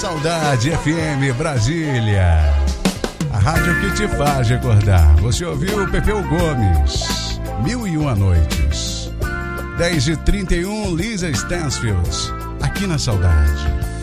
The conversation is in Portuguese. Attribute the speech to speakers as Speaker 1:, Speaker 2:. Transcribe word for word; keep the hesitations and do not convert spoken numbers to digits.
Speaker 1: Saudade F M Brasília, a rádio que te faz recordar. Você ouviu Pepeu Gomes, Mil e Uma Noites. Dez e trinta e um, Lisa Stansfield, aqui na Saudade.